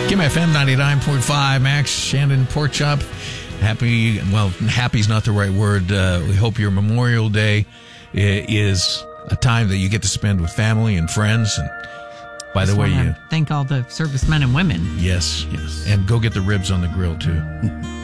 Kim FM 99.5, Max, Shannon, Pork Chop. Happy's not the right word. We hope your Memorial Day is a time that you get to spend with family and friends. And by the way, you thank all the servicemen and women. Yes. And go get the ribs on the grill, too.